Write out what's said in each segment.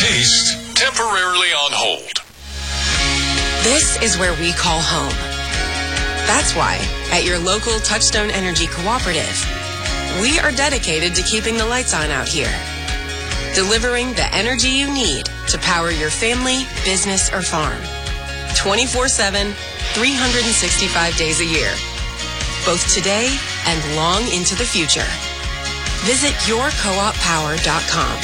taste temporarily on hold. This is where we call home. That's why, at your local Touchstone Energy Cooperative, we are dedicated to keeping the lights on out here, delivering the energy you need to power your family, business, or farm. 24/7, 365 days a year, both today and long into the future. Visit yourcooppower.com.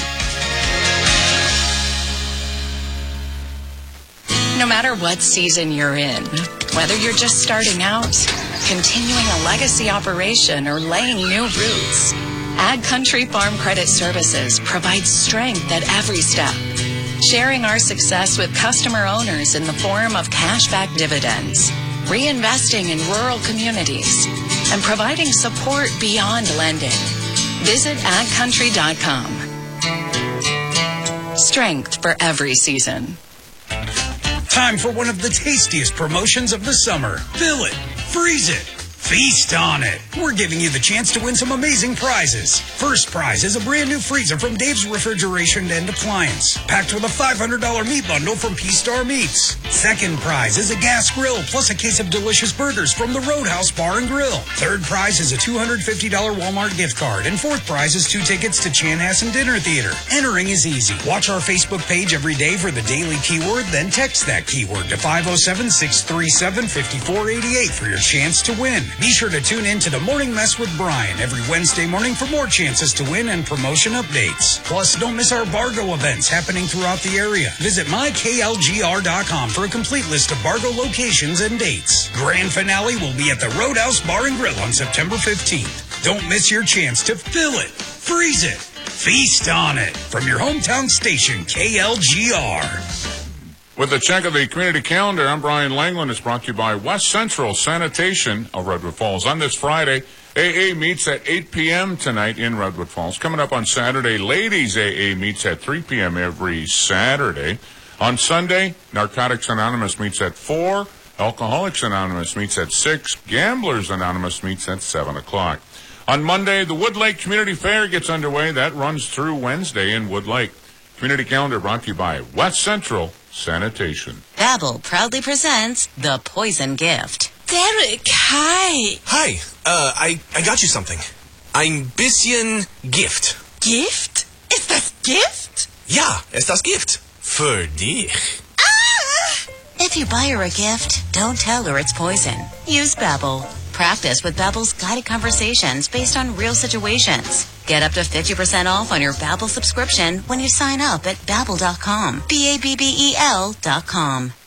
No matter what season you're in, whether you're just starting out, continuing a legacy operation, or laying new roots, Ag Country Farm Credit Services provides strength at every step, sharing our success with customer owners in the form of cashback dividends, reinvesting in rural communities, and providing support beyond lending. Visit agcountry.com. Strength for every season. Time for one of the tastiest promotions of the summer. Fill it, freeze it, feast on it. We're giving you the chance to win some amazing prizes. First prize is a brand new freezer from Dave's Refrigeration and Appliance, packed with a $500 meat bundle from P-Star Meats. Second prize is a gas grill plus a case of delicious burgers from the Roadhouse Bar and Grill. Third prize is a $250 Walmart gift card. And fourth prize is 2 tickets to Chanhassen Dinner Theater. Entering is easy. Watch our Facebook page every day for the daily keyword, then text that keyword to 507-637-5488 for your chance to win. Be sure to tune in to the Morning Mess with Brian every Wednesday morning for more chances to win and promotion updates. Plus, don't miss our Bargo events happening throughout the area. Visit myklgr.com for a complete list of Bargo locations and dates. Grand finale will be at the Roadhouse Bar and Grill on September 15th. Don't miss your chance to fill it, freeze it, feast on it. From your hometown station, KLGR. With a check of the community calendar, I'm Brian Langland. It's brought to you by West Central Sanitation of Redwood Falls. On this Friday, AA meets at 8 p.m. tonight in Redwood Falls. Coming up on Saturday, Ladies AA meets at 3 p.m. every Saturday. On Sunday, Narcotics Anonymous meets at 4. Alcoholics Anonymous meets at 6. Gamblers Anonymous meets at 7 o'clock. On Monday, the Wood Lake Community Fair gets underway. That runs through Wednesday in Wood Lake. Community calendar brought to you by West Central Sanitation. Babbel proudly presents The Poison Gift. Derek, hi. Hi, I got you something. Ein bisschen Gift. Gift? Ist das Gift? Ja, ist das Gift. Für dich. If you buy her a gift, don't tell her it's poison. Use Babbel. Practice with Babbel's guided conversations based on real situations. Get up to 50% off on your Babbel subscription when you sign up at Babbel.com. Babbel.com.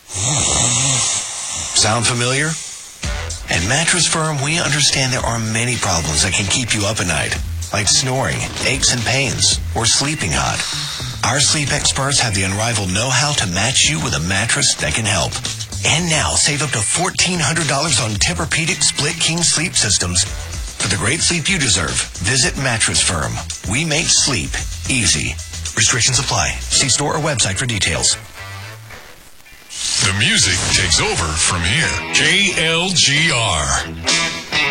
Sound familiar? At Mattress Firm, we understand there are many problems that can keep you up at night, like snoring, aches and pains, or sleeping hot. Our sleep experts have the unrivaled know-how to match you with a mattress that can help. And now, save up to $1,400 on Tempur-Pedic Split King sleep systems. For the great sleep you deserve, visit Mattress Firm. We make sleep easy. Restrictions apply. See store or website for details. The music takes over from here. KLGR.